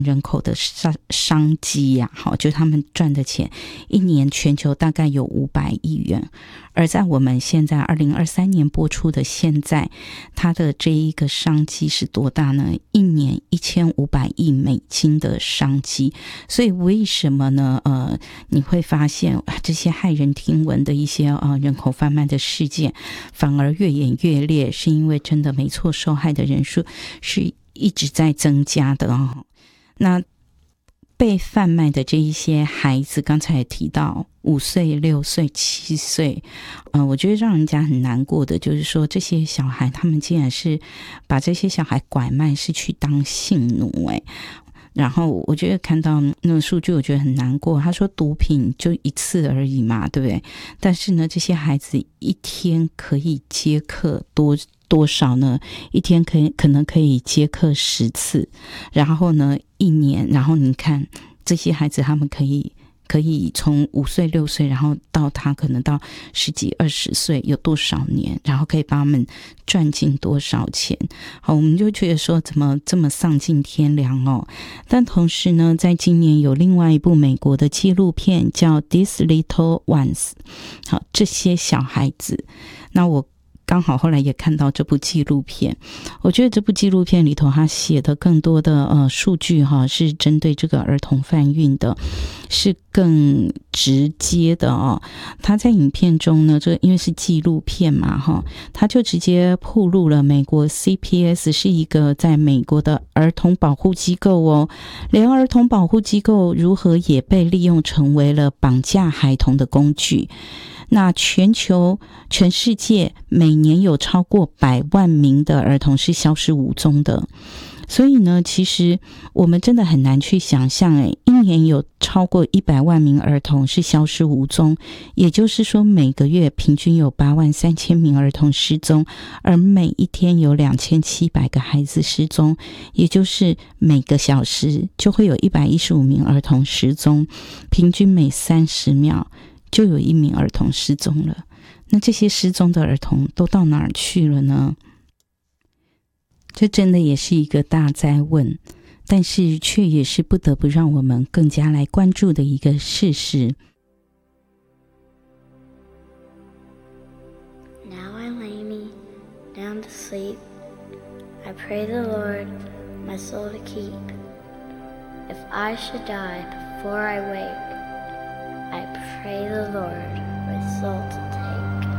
人口的商机呀，就他们赚的钱，一年全球大概有500亿元，而在我们现在2023年播出的现在，它的这一个商机是多大呢？一年1500亿美金的商机。所以为什么呢？你会发现这些骇人听闻的一些人口贩卖的事件，反而越演越烈，是因为真的没错，受害的人数是一直在增加的那被贩卖的这一些孩子，刚才也提到5岁、6岁、7岁，我觉得让人家很难过的就是说，这些小孩他们竟然是把这些小孩拐卖，是去当性奴然后我觉得看到那个数据，我觉得很难过。他说毒品就1次而已嘛，对不对？但是呢，这些孩子一天可以接客多少呢？一天可能可以接客10次，然后呢1年，然后你看这些孩子他们可以从5岁6岁，然后到他可能到10几20岁，有多少年，然后可以帮他们赚进多少钱。好，我们就觉得说怎么这么丧尽天良但同时呢，在今年有另外一部美国的纪录片叫 These Little Ones， 好，这些小孩子。那我刚好后来也看到这部纪录片，我觉得这部纪录片里头他写的更多的数据是针对这个儿童贩运的，是更直接的他在影片中呢，这因为是纪录片嘛他就直接暴露了美国 CPS 是一个在美国的儿童保护机构连儿童保护机构如何也被利用成为了绑架孩童的工具。那全世界每年有超过100万名的儿童是消失无踪的，所以呢，其实我们真的很难去想象一年有超过100万名儿童是消失无踪，也就是说每个月平均有83000名儿童失踪，而每一天有2700个孩子失踪，也就是每个小时就会有115名儿童失踪，平均每30秒就有1名儿童失踪了。那这些失踪的儿童都到哪儿去了呢？这真的也是一个大哉问，但是却也是不得不让我们更加来关注的一个事实。 Now I lay me down to sleep. I pray the Lord my soul to keep. If I should die before I wake, I pray the Lord my soul to